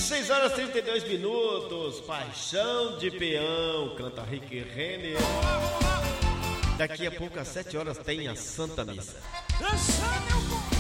6 horas e 32 minutos. Paixão de Peão, canta Rick Renner. Daqui a pouco às 7 horas tem a Santa Missa.